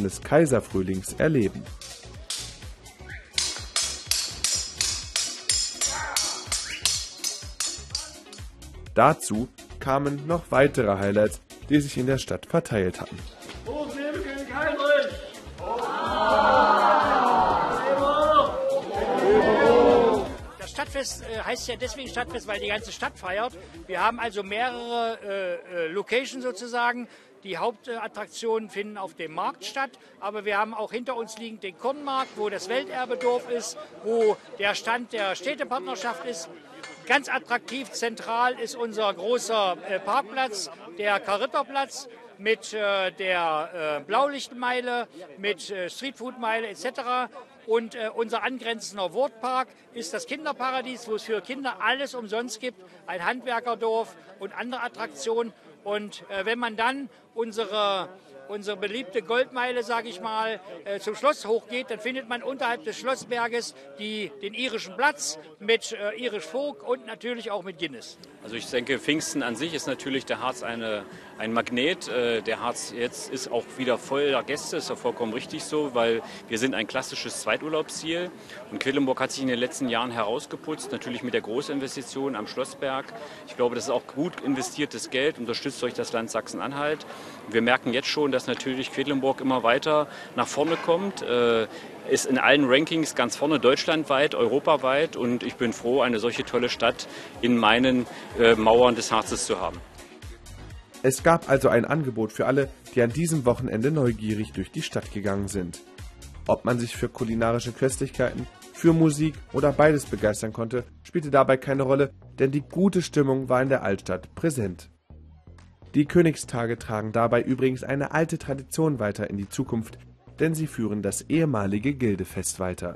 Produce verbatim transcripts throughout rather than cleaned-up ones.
Stunden des Kaiserfrühlings erleben. Dazu kamen noch weitere Highlights, die sich in der Stadt verteilt hatten. Das Stadtfest äh, heißt ja deswegen Stadtfest, weil die ganze Stadt feiert. Wir haben also mehrere äh, Locations sozusagen. Die Hauptattraktionen finden auf dem Markt statt, aber wir haben auch hinter uns liegend den Kornmarkt, wo das Welterbedorf ist, wo der Stand der Städtepartnerschaft ist. Ganz attraktiv, zentral ist unser großer äh, Parkplatz, der Karl-Ritter-Platz mit äh, der äh, Blaulichtmeile, mit äh, Streetfood-Meile et cetera. Und äh, unser angrenzender Wurtpark ist das Kinderparadies, wo es für Kinder alles umsonst gibt, ein Handwerkerdorf und andere Attraktionen. Und äh, wenn man dann unsere, unsere beliebte Goldmeile, sage ich mal, äh, zum Schloss hochgeht, dann findet man unterhalb des Schlossberges die, den irischen Platz mit äh, irisch Folk und natürlich auch mit Guinness. Also ich denke, Pfingsten an sich ist natürlich der Harz eine, ein Magnet. Der Harz jetzt ist auch wieder voller Gäste, ist ja vollkommen richtig so, weil wir sind ein klassisches Zweiturlaubsziel. Und Quedlinburg hat sich in den letzten Jahren herausgeputzt, natürlich mit der Großinvestition am Schlossberg. Ich glaube, das ist auch gut investiertes Geld, unterstützt durch das Land Sachsen-Anhalt. Wir merken jetzt schon, dass natürlich Quedlinburg immer weiter nach vorne kommt. Ist in allen Rankings ganz vorne, deutschlandweit, europaweit, und ich bin froh, eine solche tolle Stadt in meinen äh, Mauern des Harzes zu haben. Es gab also ein Angebot für alle, die an diesem Wochenende neugierig durch die Stadt gegangen sind. Ob man sich für kulinarische Köstlichkeiten, für Musik oder beides begeistern konnte, spielte dabei keine Rolle, denn die gute Stimmung war in der Altstadt präsent. Die Königstage tragen dabei übrigens eine alte Tradition weiter in die Zukunft, denn sie führen das ehemalige Gildefest weiter.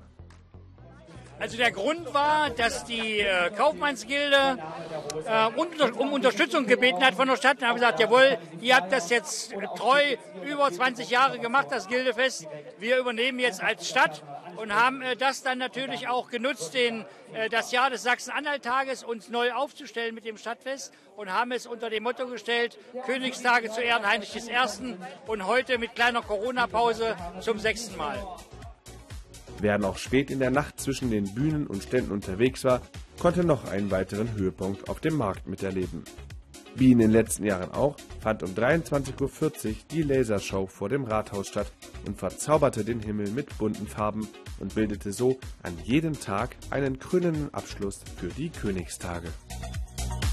Also der Grund war, dass die äh, Kaufmannsgilde äh, unter, um Unterstützung gebeten hat von der Stadt und haben gesagt, jawohl, ihr habt das jetzt treu über zwanzig Jahre gemacht, das Gildefest. Wir übernehmen jetzt als Stadt und haben äh, das dann natürlich auch genutzt, den, äh, das Jahr des Sachsen-Anhalt-Tages uns neu aufzustellen mit dem Stadtfest und haben es unter dem Motto gestellt, Königstage zu Ehren Heinrich des Ersten und heute mit kleiner Corona-Pause zum sechsten Mal. Wer noch spät in der Nacht zwischen den Bühnen und Ständen unterwegs war, konnte noch einen weiteren Höhepunkt auf dem Markt miterleben. Wie in den letzten Jahren auch, fand um dreiundzwanzig Uhr vierzig die Lasershow vor dem Rathaus statt und verzauberte den Himmel mit bunten Farben und bildete so an jedem Tag einen krönenden Abschluss für die Königstage.